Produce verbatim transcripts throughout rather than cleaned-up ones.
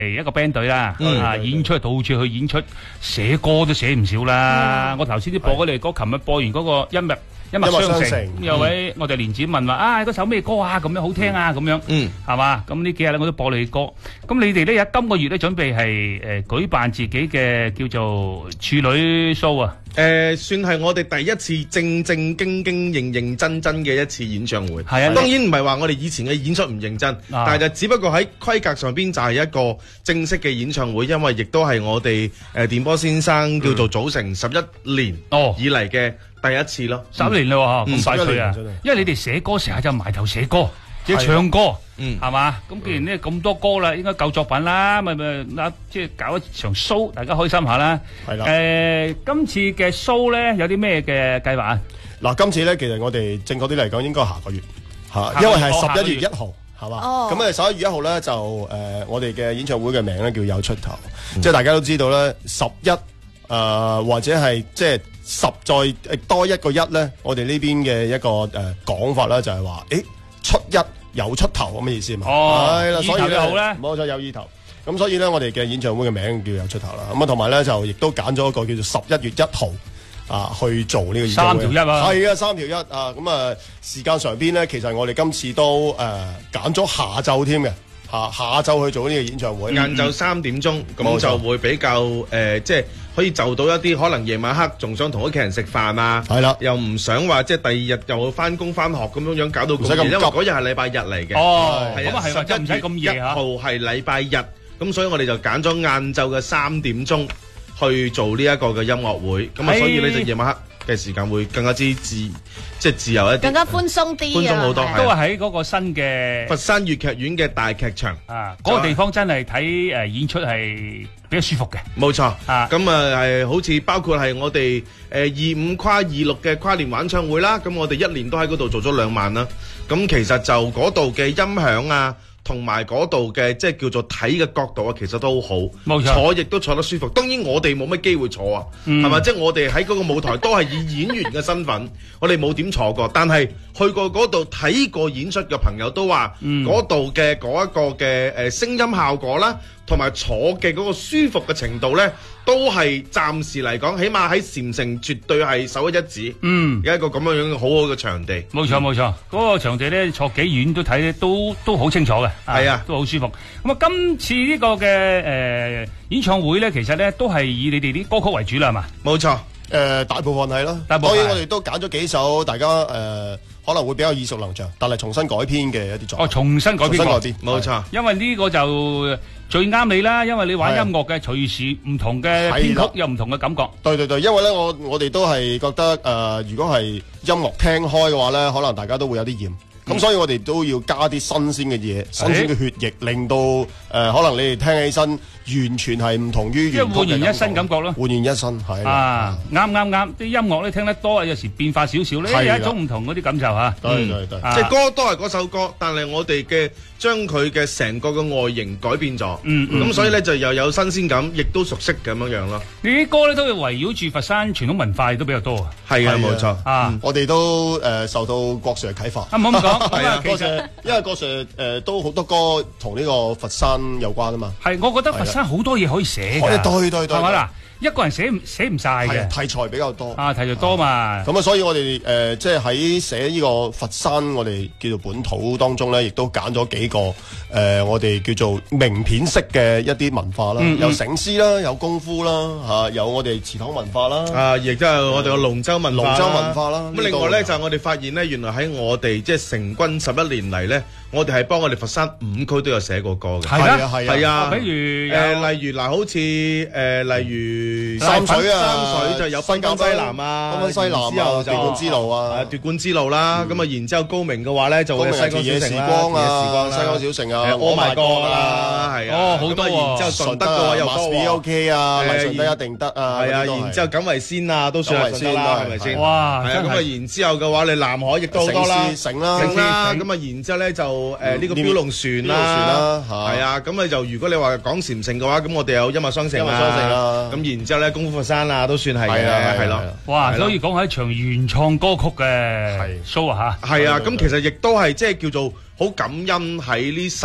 係一個 band 隊啦，啊演出到處去演出，寫歌都寫唔少啦。我頭先啲播嗰類歌，琴日播完嗰個音樂音樂相承，有位我哋連子問話啊，嗰首咩歌啊？咁樣好聽啊？咁樣，係嘛？咁呢幾日咧我都播你歌。咁你哋咧有今個月咧準備係誒舉辦自己嘅叫做處女 show 啊？ 誒，算係我哋第一次正正經經、認認真真嘅一次演唱會。 係啊， 當然唔係話我哋以前嘅演出唔認真，但係就只不過喺規格上邊就係一個正式嘅演唱會，因為亦都係我哋誒電波先生叫做組成十一年以嚟嘅第一次咯。 十一年啦，咁快脆啊！因為你哋寫歌成日就埋頭寫歌，即係唱歌，係嘛？咁既然呢咁多歌啦，應該夠作品啦，咪咪嗱，即係搞一場 show，大家開心下啦。係啦。誒，今次嘅 show 咧有啲咩嘅計劃啊？ 嗱，今次咧其實我哋正確啲嚟講應該下個月嚇，因為係十一月一號，係嘛？咁啊十一月一號咧就誒我哋嘅演唱會嘅名咧叫有出頭，即係大家都知道咧十一誒或者係即係十再多一個一咧，我哋呢邊嘅一個誒講法咧就係話誒出一有出頭咁嘅意思嘛。哦，係啦，所以咧冇錯有意頭。咁所以咧，我哋嘅演唱會嘅名叫有出頭啦。咁啊，同埋咧就亦都揀咗一個叫做十一月一號啊去做呢個演唱會。三條一啊，係啊，三條一啊。咁啊，時間上邊咧，其實我哋今次都誒揀咗下晝添嘅，下下晝去做呢個演唱會。 晏晝三點鐘，咁就會比較誒，即係可以就到一啲可能夜晚黑仲想同屋企人食飯啊。係啦，又唔想話即係第二日又翻工翻學咁樣樣搞到咁夜，因為嗰日係禮拜日嚟嘅。哦，咁啊係啊，唔使咁夜嚇。十一月一號係禮拜日。咁所以我哋就揀咗晏晝嘅三點鐘去做呢一個嘅音樂會，咁啊所以你就夜晚黑嘅時間會更加之自即係自由一啲， 更加寬鬆啲， 寬鬆好多， 都係喺嗰個新嘅佛山粵劇院嘅大劇場啊，嗰個地方真係睇誒演出係比較舒服嘅， 冇錯啊。咁啊係好似包括係我哋誒二五跨二六嘅跨年晚唱會啦，咁我哋一年都喺嗰度做咗兩晚啦。咁其實就嗰度嘅音響啊，同埋嗰度嘅即係叫做睇嘅角度啊，其實都好好，冇錯，坐亦都坐得舒服。當然我哋冇乜機會坐啊，係咪？即係我哋喺嗰個舞台都係以演員嘅身份，我哋冇點坐過。但係去過嗰度睇過演出嘅朋友都話，嗰度嘅嗰一個嘅誒聲音效果啦，同埋坐嘅嗰個舒服嘅程度咧，都係暫時嚟講，起碼喺禪城絕對係首屈一指。嗯，有一個咁樣樣嘅好好嘅場地。 冇錯冇錯，嗰個場地咧坐幾遠都睇咧，都都好清楚嘅。係啊，都好舒服。咁啊，今次呢個嘅誒演唱會咧，其實咧都係以你哋啲歌曲為主啦，係嘛？ 冇錯， 誒大部分係啦。當然我哋都揀咗幾首大家誒可能會比較耳熟能詳，但係重新改編嘅一啲作品。 哦，重新改編過， 冇錯。 因為呢個就最啱你啦，因為你玩音樂嘅，隨時唔同嘅編曲有唔同嘅感覺。 對對對，因為咧我我哋都係覺得誒，如果係音樂聽開嘅話咧，可能大家都會有啲厭。咁所以我哋都要加啲新鮮嘅嘢，新鮮嘅血液，令到誒可能你哋聽起身完全係唔同於原曲嘅感覺。 即係煥然一新感覺咯。 煥然一新係啊，啱啱啱，啲音樂咧聽得多，有時變化少少咧，有一種唔同嗰啲感受嚇。 對對對， 即係歌都係嗰首歌，但係我哋嘅將佢嘅成個嘅外形改變咗。嗯嗯。咁所以咧就又有新鮮感，亦都熟悉咁樣樣咯。 你啲歌咧都係圍繞住佛山傳統文化都比較多啊。 係啊，冇錯啊，我哋都誒受到郭 Sir 嘅啟發。 啊，唔好咁講， 係啊，其實因為郭 Sir 誒都好多歌同呢個佛山有關啊嘛。 係，我覺得佛山好多嘢可以寫㗎。 對對對， 係咪嗱？一個人寫唔寫唔晒嘅， 題材比較多啊，題材多嘛。 咁啊，所以我哋誒即係喺寫呢個佛山我哋叫做本土當中咧，亦都揀咗幾個誒我哋叫做名片式嘅一啲文化啦，有醒獅啦，有功夫啦，嚇有我哋祠堂文化啦， 啊，亦都係我哋嘅龍舟文化， 龍舟文化啦。 咁另外咧就係我哋發現咧，原來喺我哋即係成軍十一年嚟咧，我哋係幫我哋佛山五區都有寫過歌嘅。 係啊係啊， 比如誒例如嗱，好似誒例如。 三水啊， 三水就有濱江西南啊， 濱江西南啊，奪冠之路啊， 奪冠之路啦。咁啊，然之後高明嘅話咧，就會西江小城啊，西江小城啊 ，Oh my God啦，係啊， 哦好多。 然之後順德嘅話又多 OK 啊，麗順德一定得啊， 係啊。然之後錦圍仙啊，都算係順德啦，係咪先？ 哇， 係啊。咁啊，然之後嘅話，你南海亦都好多啦， 城啦， 城啦。咁啊，然之後咧就誒呢個標龍船啦，係啊。咁啊就如果你話講禪城嘅話，咁我哋有音樂雙城啦，咁然之後咧功夫佛山啊，都算係嘅，係咯。 哇，所以講係一場原創歌曲嘅 show 啊嚇。 係啊，咁其實亦都係即係叫做好感恩喺呢十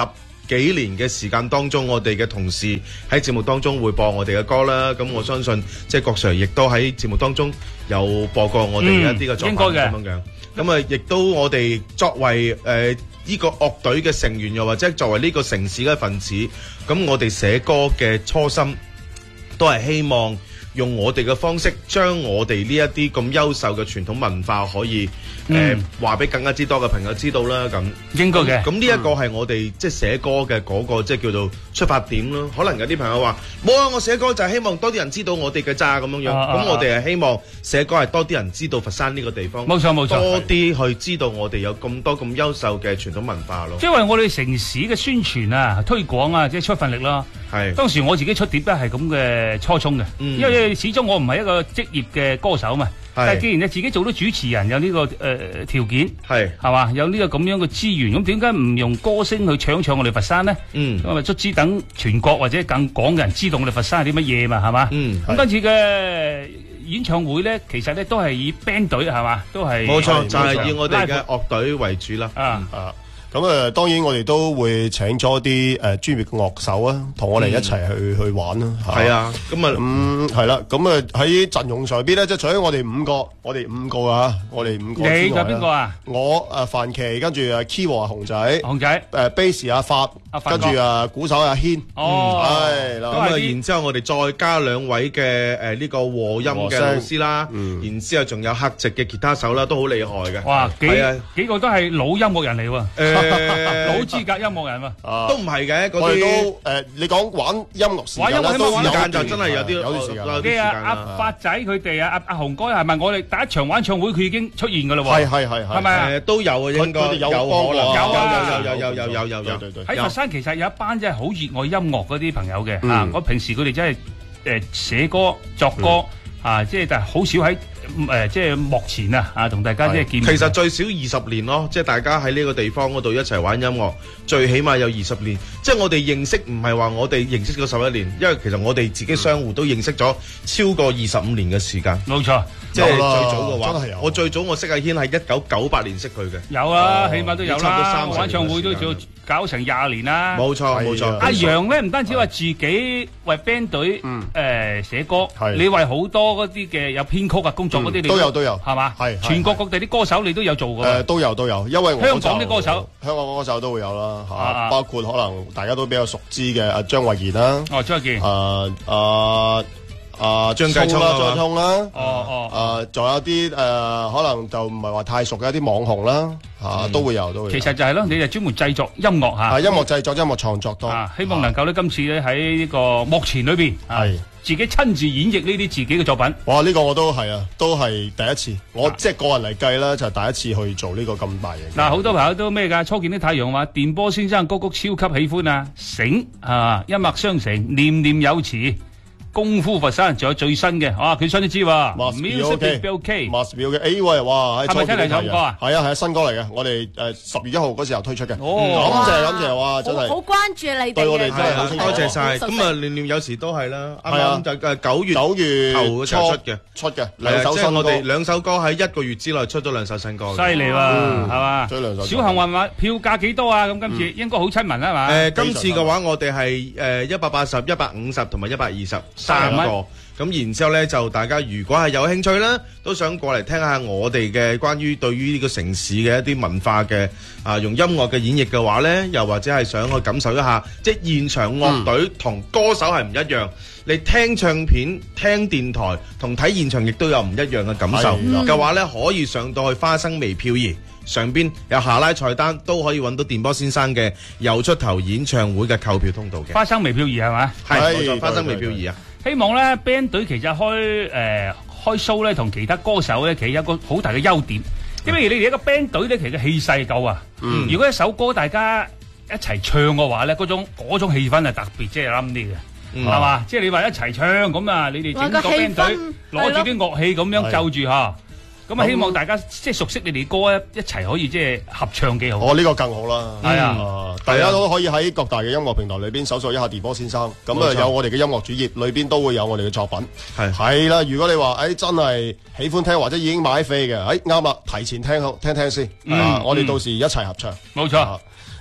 幾年嘅時間當中，我哋嘅同事喺節目當中會播我哋嘅歌啦。咁我相信即係郭 Sir 亦都喺節目當中有播過我哋一啲嘅作品咁樣樣。咁啊，亦都我哋作為誒呢個樂隊嘅成員，又或者作為呢個城市嘅一份子，咁我哋寫歌嘅初心都係希望用我哋嘅方式，將我哋呢一啲咁優秀嘅傳統文化可以誒話俾更加之多嘅朋友知道啦。咁應該嘅。 咁呢一個係我哋即係寫歌嘅嗰個即係叫做出發點咯。可能有啲朋友話冇啊，我寫歌就係希望多啲人知道我哋嘅咋咁樣樣。咁我哋係希望寫歌係多啲人知道佛山呢個地方。 冇錯冇錯。 多啲去知道我哋有咁多咁優秀嘅傳統文化咯。 即係為我哋城市嘅宣傳啊、推廣啊，即係出份力咯。 係。當時我自己出碟都係咁嘅初衷嘅，因為始終我唔係一個職業嘅歌手嘛。但係既然你自己做到主持人，有呢個誒條件，係係嘛，有呢個咁樣嘅資源，咁點解唔用歌聲去搶搶我哋佛山呢？嗯，咁啊卒之等全國或者更廣嘅人知道我哋佛山係啲乜嘢嘛，係嘛？嗯，咁今次嘅演唱會咧，其實咧都係以 band 隊係嘛，都係冇錯，就係以我哋嘅樂隊為主啦。 啊啊！咁誒，當然我哋都會請咗啲誒專業嘅樂手啊，同我哋一齊去去玩啦。 係啊，咁啊， 咁係啦，咁啊喺陣容上邊咧，即係除咗我哋五個，我哋五個啊，我哋五個。 你就邊個啊？ 我誒范琪，跟住誒 Key 和熊仔， 熊仔誒 Bass 阿發，跟住誒鼓手阿軒。 哦， 係啦。 咁啊，然之後我哋再加兩位嘅誒呢個和音嘅老師啦，然之後仲有客席嘅吉他手啦，都好厲害嘅。 哇，幾幾個都係老音樂人嚟喎。老資格音樂人喎，都唔係嘅， 我哋都誒，你講玩音樂時間咧， 都時間就真係有啲有啲時間。 啲啊阿發仔佢哋啊，阿阿雄哥係咪我哋第一場玩唱會佢已經出現㗎啦喎？ 係係係係咪啊？ 都有啊，應該有有幫過， 有有有有有有有有。 喺佛山其實有一班真係好熱愛音樂嗰啲朋友嘅啊！我平時佢哋真係誒寫歌作歌啊，即係但係好少喺。誒，即係幕前啊，啊，同大家即係見面。 其實最少二十年咯，即係大家喺呢個地方嗰度一齊玩音樂，最起碼有二十年。即係我哋認識唔係話我哋認識咗十一年，因為其實我哋自己相互都認識咗超過二十五年嘅時間。 冇錯， 即係最早嘅話，我最早我識阿軒係一九九八年識佢嘅。 有啊，起碼都有啦。玩唱會都做搞成廿年啦。 冇錯冇錯。 阿楊咧唔單止話自己為 band 隊誒寫歌，你為好多嗰啲嘅有編曲啊工作嗰啲都有都有。 係嘛？係全國各地啲歌手你都有做㗎。 誒都有都有，因為香港啲歌手， 香港歌手都會有啦嚇，包括可能大家都比較熟知嘅阿張慧賢啦。 哦，張慧賢。 誒誒誒張繼聰啦，張繼聰啦。 哦哦。 誒仲有啲誒可能就唔係話太熟嘅一啲網紅啦嚇，都會有都會有。 其實就係咯，你就專門製作音樂嚇。 係音樂製作、音樂創作多。 希望能夠咧今次咧喺呢個幕前裏邊係。自己親自演繹呢啲自己嘅作品。 哇！呢個我都係啊，都係第一次。我即係個人嚟計啦，就係第一次去做呢個咁大型。 嗱，好多朋友都咩㗎？初見啲太陽話電波先生歌曲超級喜歡啊，醒啊，一脈相承，念念有詞。功夫佛山仲有最新嘅，啊佢新都知喎 ，Music Will Be OK，Must Be OK，誒喂，哇！ 係咪聽嚟唱歌啊？ 係啊係啊，新歌嚟嘅，我哋誒十月一號嗰時候推出嘅。哦，感謝感謝，哇！真係好關注你哋， 對我哋真係好多謝晒。咁啊，念念有時都係啦，啱啱就誒九月九月頭嗰時候出嘅， 出嘅兩首新歌。 我哋兩首歌喺一個月之內出咗兩首新歌。 犀利喎，係嘛？小幸運話票價幾多啊？咁今次應該好親民啊嘛？ 誒，今次嘅話我哋係誒一百八十、一百五十同埋一百二十三個。咁然之後咧，就大家如果係有興趣啦，都想過嚟聽下我哋嘅關於對於呢個城市嘅一啲文化嘅啊，用音樂嘅演繹嘅話咧，又或者係想去感受一下，即係現場樂隊同歌手係唔一樣。嗯、你聽唱片、聽電台同睇現場亦都有唔一樣嘅感受嘅話咧，可以上到去花生微漂兒上邊有下拉菜單，都可以揾到電波先生嘅又出頭演唱會嘅購票通道嘅。 花生微漂兒係嘛？ 係冇錯，花生微漂兒啊！ 希望咧 band 隊其實開誒、呃、開 show 咧，同其他歌手咧，其實有個好大嘅優點。因為你哋一個 band 隊咧，其實氣勢夠啊。嗯、如果一首歌大家一齊唱嘅話咧，嗰種嗰種氣氛係特別即係啱啲嘅，係嘛？即係你話一齊唱咁啊，你哋整個 band 隊攞住啲樂器咁樣奏住嚇。咁啊，希望大家即係熟悉你哋歌咧，一齊可以即係合唱幾好。 哦，呢個更好啦。 係啊， 大家都可以喺各大嘅音樂平台裏邊搜索一下電波先生，咁啊有我哋嘅音樂主頁，裏邊都會有我哋嘅作品。係係啦，如果你話誒真係喜歡聽或者已經買飛嘅，誒啱啦，提前聽聽聽先。啊，我哋到時一齊合唱。 冇錯。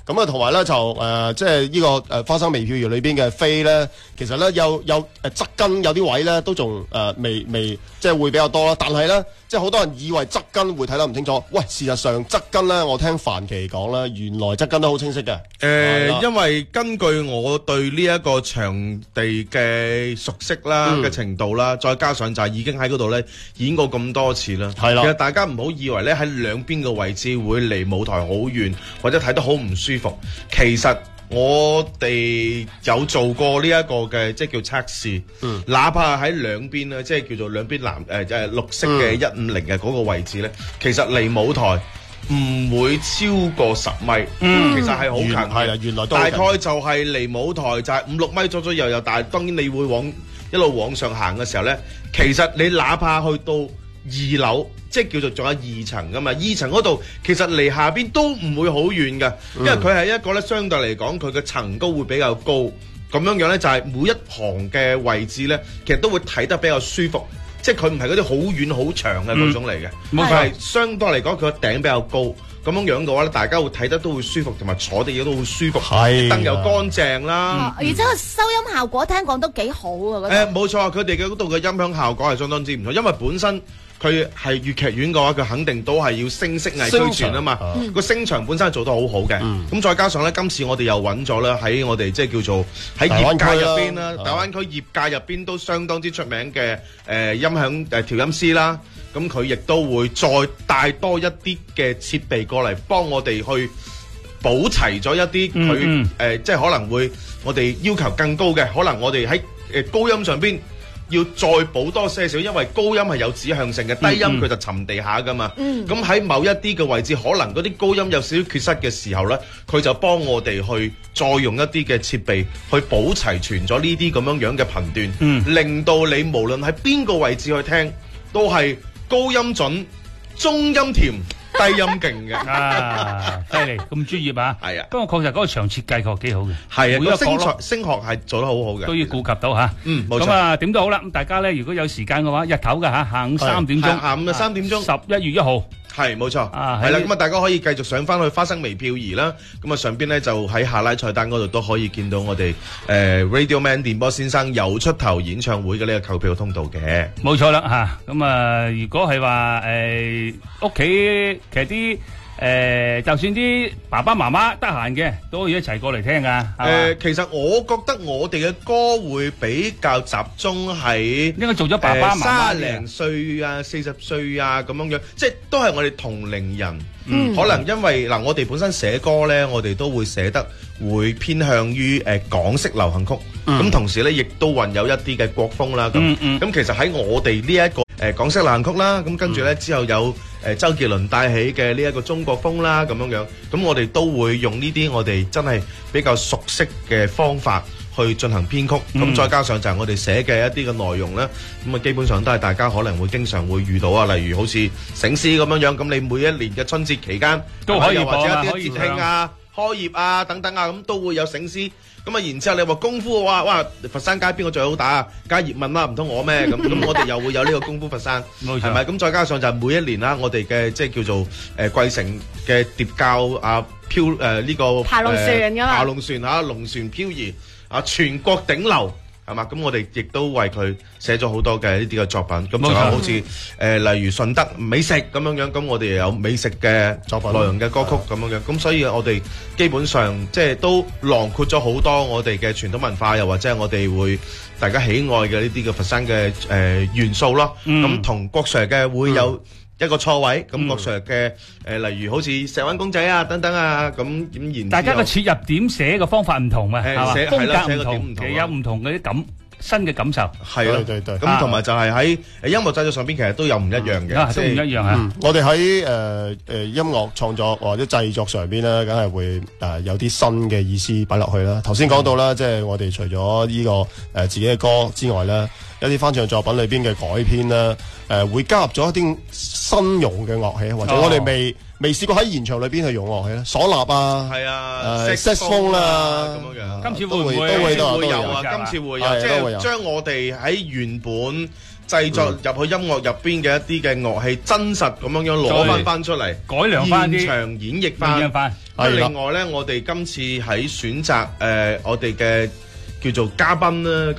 咁啊，同埋咧就誒，即係呢個誒花生微漂兒裏邊嘅飛咧，其實咧有有誒側根有啲位咧都仲誒未未即係會比較多啦。但係咧，即係好多人以為側根會睇得唔清楚。喂，事實上側根咧，我聽范琪講咧，原來側根都好清晰嘅。誒、 呃，因為根據我對呢一個場地嘅熟悉啦嘅、嗯、程度啦，再加上就係已經喺嗰度咧演過咁多次啦。係啦，其實大家唔好以為咧喺兩邊嘅位置會離舞台好遠，或者睇得好唔舒服。其實我哋有做過呢一個嘅即係叫測試，嗯，哪怕喺兩邊咧，即係叫做兩邊藍誒誒綠色嘅一五零嘅嗰個位置咧，其實離舞台唔會超過十米，嗯，其實係好近，係啊，原來都大概就係離舞台就係五六米左左右右，但係當然你會往一路往上行嘅時候咧，其實你哪怕去到二樓，即係叫做仲有二層噶嘛，二層嗰度其實離下邊都唔會好遠嘅，因為佢係一個咧相對嚟講佢嘅層高會比較高，咁樣樣咧就係每一行嘅位置咧，其實都會睇得比較舒服，即係佢唔係嗰啲好遠好長嘅嗰種嚟嘅，冇錯，係相對嚟講佢個頂比較高，咁樣樣嘅話咧，大家會睇得都會舒服，同埋坐地亦都好舒服，燈又乾淨啦， 而且個收音效果聽講都幾好啊！ 誒，冇錯，佢哋嘅嗰度嘅音響效果係相當之唔錯，因為本身佢係粵劇院嘅話，佢肯定都係要聲色藝俱全啊嘛。個聲場本身係做得好好嘅，咁、嗯、再加上咧，今次我哋又揾咗啦，喺我哋即係叫做喺業界入邊啦，大灣區業界入邊都相當之出名嘅誒、呃、音響誒、呃、調音師啦。咁佢亦都會再帶多一啲嘅設備過嚟，幫我哋去補齊咗一啲佢誒，即係可能會我哋要求更高嘅，可能我哋喺誒高音上邊要再補多些少，因為高音係有指向性嘅，低音佢就沉地下噶嘛。咁喺、嗯、某一啲嘅位置，可能嗰啲高音有少少缺失嘅時候呢，佢就幫我哋去再用一啲嘅設備去補齊全咗呢啲咁樣樣嘅頻段，嗯、令到你無論喺邊個位置去聽，都係高音準、中音甜、低音勁嘅。 啊，犀利，咁專業啊！係啊，不過確實嗰個場設計確幾好嘅。 係啊，個聲學聲學係做得好好嘅， 都要顧及到嚇。 嗯，冇錯。 咁啊，點都好啦。咁大家咧，如果有時間嘅話，日頭嘅嚇，下午三點鐘， 下午嘅三點鐘， 十一月一號。 係冇錯，係啦，咁啊大家可以繼續上翻去花生微漂兒啦，咁啊上邊咧就喺下拉菜單嗰度都可以見到我哋誒、呃、Radio Man 電波先生有出頭演唱會嘅呢個購票通道嘅。冇錯啦嚇，咁啊如果係話誒屋企其實啲。誒、呃，就算啲爸爸媽媽得閒嘅，都可以一齊過嚟聽噶。誒、呃，其實我覺得我哋嘅歌會比較集中喺應該做咗爸爸媽媽三零歲啊、四十歲啊咁樣樣，即係都係我哋同齡人。嗯，可能因為嗱、呃，我哋本身寫歌咧，我哋都會寫得會偏向於誒港式流行曲，咁、嗯、同時咧亦都混有一啲嘅國風啦。咁咁、嗯嗯、其實喺我哋呢一個誒、呃、港式流行曲啦，咁跟住咧之後有誒、呃、周杰倫帶起嘅呢一個中國風啦，咁樣樣，咁我哋都會用呢啲我哋真係比較熟悉嘅方法去進行編曲，咁、嗯、再加上就係我哋寫嘅一啲嘅內容咧，咁啊基本上都係大家可能會經常會遇到啊，例如好似醒獅咁樣樣，咁你每一年嘅春節期間都可以或者一啲節慶啊、開業啊等等啊，咁都會有醒獅。咁啊，然之後你話功夫嘅話，哇！佛山街邊個最好打啊？梗係葉問啦，唔通我咩？咁咁我哋又會有呢個功夫佛山，係咪？咁再加上就係每一年啦，我哋嘅即係叫做誒貴城嘅疊教啊漂誒呢個爬龍船㗎嘛， 爬龍船嚇龍船漂移啊全國頂流。係嘛？咁我哋亦都為佢寫咗好多嘅呢啲嘅作品。咁仲有好似誒、呃，例如順德美食咁樣樣。咁我哋又有美食嘅作品、內容嘅歌曲咁樣樣。咁所以我哋基本上即係都囊括咗好多我哋嘅傳統文化，又或者係我哋會大家喜愛嘅呢啲嘅佛山嘅誒、呃、元素咯。咁同、嗯、郭 Sir 嘅會有。嗯一個錯位，咁郭 Sir 嘅誒，例如好似石灣公仔啊等等啊，咁咁然。大家嘅切入點寫嘅方法唔同啊，係嘛？風格唔同，其實有唔同嘅啲感新嘅感受。係咯，對對。咁同埋就係喺音樂製作上邊，其實都有唔一樣嘅， 都唔一樣啊。 我哋喺誒誒音樂創作或者製作上邊咧，梗係會誒有啲新嘅意思擺落去啦。頭先講到啦，即係我哋除咗呢個誒自己嘅歌之外咧，一啲翻唱作品裏邊嘅改編啦。誒、呃、會加入咗一啲新用嘅樂器，或者我哋未、哦、未試過喺現場裏邊去用樂器咧，嗩吶啊，係啊，誒色風啦咁樣樣。今次會唔會都會都會有啊？今次會有，即係將我哋喺原本製作入去音樂入邊嘅一啲嘅樂器，真實咁樣樣攞翻翻出嚟， 改良翻啲， 現場演繹翻。咁另外咧，我哋今次喺選擇誒我哋嘅叫做嘉賓啦。